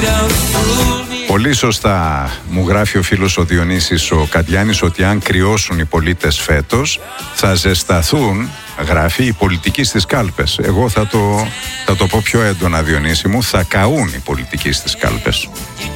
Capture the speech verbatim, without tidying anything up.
Πολύ σωστά μου γράφει ο φίλος ο Διονύσης ο Καντιάνης ότι αν κρυώσουν οι πολίτες φέτος θα ζεσταθούν, γράφει, οι πολιτικοί στις κάλπες. Εγώ θα το, θα το πω πιο έντονα, Διονύση μου, θα καούν οι πολιτικοί στις κάλπες.